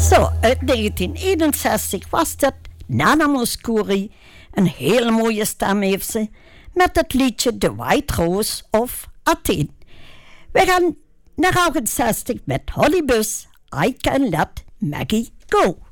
Zo, uit 1961 was dat Nana Mouskouri. Een hele mooie stem heeft ze. Met het liedje The White Rose of Athene. We gaan naar 68 met Hollybus. I Can Let Maggie Go.